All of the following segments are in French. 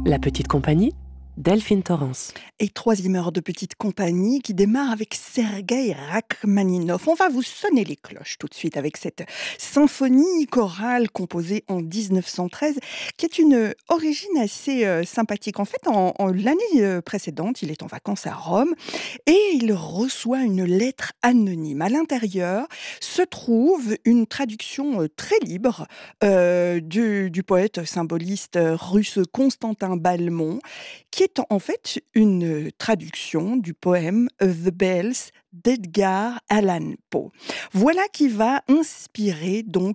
La petite compagnie, Delphine Torrance. Et troisième heure de petite compagnie qui démarre avec Sergueï Rachmaninov. On va vous sonner les cloches tout de suite avec cette symphonie chorale composée en 1913 qui est une origine assez sympathique. En fait, l'année précédente, il est en vacances à Rome et il reçoit une lettre anonyme. À l'intérieur se trouve une traduction très libre du poète symboliste russe Constantin Balmont, qui est en fait une traduction du poème The Bells d'Edgar Allan Poe. Voilà qui va inspirer donc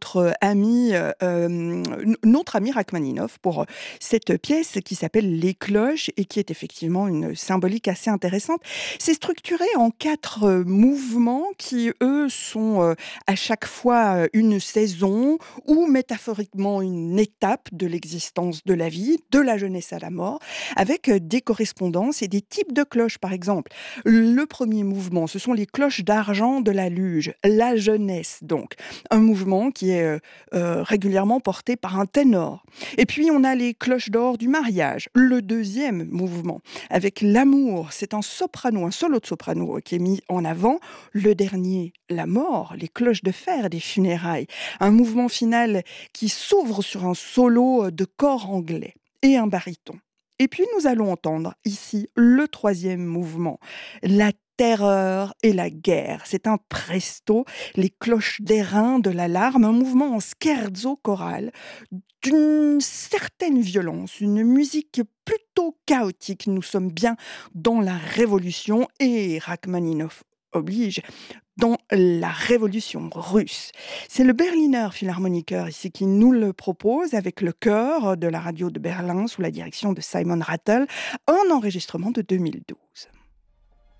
notre ami Rachmaninov pour cette pièce qui s'appelle Les Cloches et qui est effectivement une symbolique assez intéressante. C'est structuré en 4 mouvements qui, eux, sont à chaque fois une saison ou métaphoriquement une étape de l'existence de la vie, de la jeunesse à la mort, avec des correspondances et des types de cloches, par exemple. Le premier mouvement, ce sont les cloches d'argent de la luge, la jeunesse donc. Un mouvement qui est régulièrement porté par un ténor. Et puis on a les cloches d'or du mariage, le deuxième mouvement, avec l'amour, c'est un soprano, un solo de soprano qui est mis en avant. Le dernier, la mort, les cloches de fer des funérailles. Un mouvement final qui s'ouvre sur un solo de cor anglais et un baryton. Et puis nous allons entendre ici le troisième mouvement, la terreur et la guerre. C'est un presto, les cloches d'airain de l'alarme, un mouvement en scherzo choral d'une certaine violence, une musique plutôt chaotique. Nous sommes bien dans la révolution et Rachmaninov oblige, dans la révolution russe. C'est le Berliner Philharmoniker ici qui nous le propose avec le chœur de la radio de Berlin sous la direction de Simon Rattle, un enregistrement de 2012.